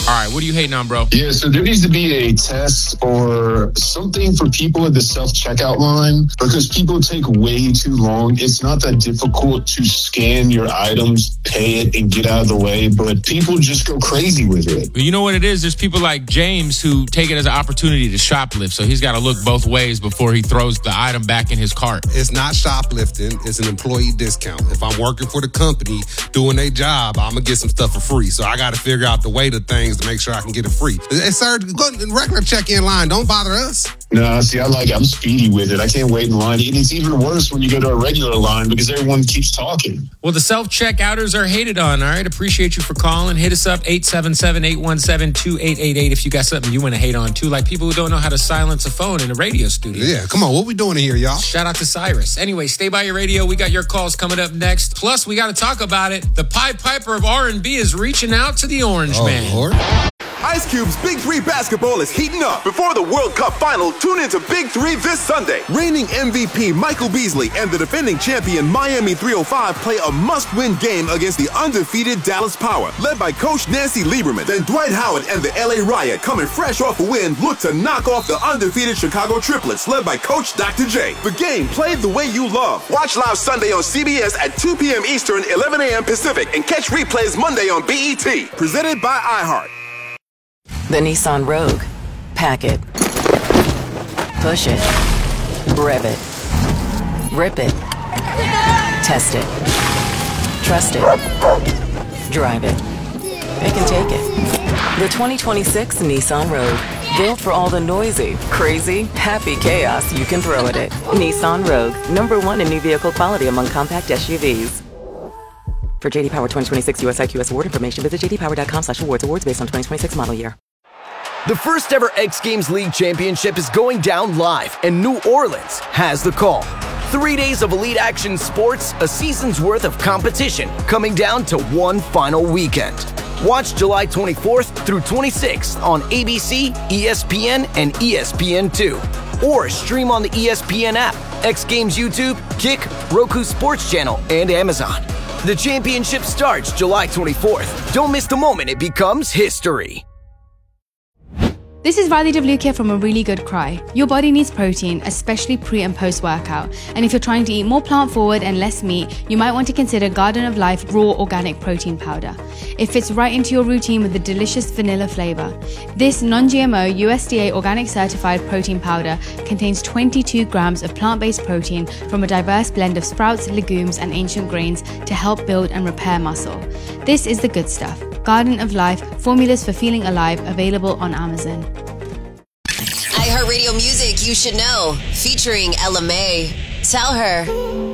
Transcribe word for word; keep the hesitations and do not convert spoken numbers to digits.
All right, what are you hating on, bro? Yeah, so there needs to be a test or something for people at the self-checkout line because people take way too long. It's not that difficult to scan your items, pay it, and get out of the way, but people just go crazy with it. But you know what it is? There's people like James who take it as an opportunity to shoplift, so he's got to look both ways before he throws the item back in his cart. It's not shoplifting. It's an employee discount. If I'm working for the company doing their job, I'm going to get some stuff for free. So I got to figure out the way to things to make sure I can get it free. Hey, sir, go regular check-in line. Don't bother us. No, see, I like it. I'm speedy with it. I can't wait in line. And it's even worse when you go to a regular line because everyone keeps talking. Well, the self-checkouters are hated on, all right? Appreciate you for calling. Hit us up, eight seven seven, eight one seven, two eight eight eight if you got something you want to hate on, too. Like people who don't know how to silence a phone in a radio studio. Yeah, come on. What we doing here, y'all? Shout out to Cyrus. Anyway, stay by your radio. We got your calls coming up next. Plus, we got to talk about it. The Pied Piper of R and B is reaching out to the Orange oh, Man. Lord. Ice Cube's Big Three basketball is heating up. Before the World Cup final, tune into Big Three this Sunday. Reigning M V P Michael Beasley and the defending champion Miami three oh five play a must-win game against the undefeated Dallas Power, led by Coach Nancy Lieberman. Then Dwight Howard and the L A Riot, coming fresh off a win, look to knock off the undefeated Chicago Triplets, led by Coach Doctor J. The game played the way you love. Watch live Sunday on C B S at two p.m. Eastern, eleven a.m. Pacific, and catch replays Monday on B E T. Presented by iHeart. The Nissan Rogue. Pack it. Push it. Rev it. Rip it. Test it. Trust it. Drive it. It can take it. The twenty twenty-six Nissan Rogue. Built for all the noisy, crazy, happy chaos you can throw at it. Nissan Rogue. Number one in new vehicle quality among compact S U Vs. For J D Power twenty twenty-six U S I Q S award information, visit j d power dot com slash awards. Awards based on twenty twenty-six model year. The first ever X Games League Championship is going down live, and New Orleans has the call. Three days of elite action sports, a season's worth of competition, coming down to one final weekend. Watch July twenty-fourth through twenty-sixth on A B C, E S P N, and E S P N two. Or stream on the E S P N app, X Games YouTube, Kick, Roku Sports Channel, and Amazon. The championship starts July twenty-fourth. Don't miss the moment it becomes history. This is Riley Devlukia from A Really Good Cry. Your body needs protein, especially pre and post workout. And if you're trying to eat more plant forward and less meat, you might want to consider Garden of Life Raw Organic Protein Powder. It fits right into your routine with a delicious vanilla flavor. This non-G M O U S D A organic certified protein powder contains twenty-two grams of plant-based protein from a diverse blend of sprouts, legumes, and ancient grains to help build and repair muscle. This is the good stuff. Garden of Life, formulas for feeling alive, available on Amazon. iHeartRadio Music You Should Know, featuring Ella May. Tell her.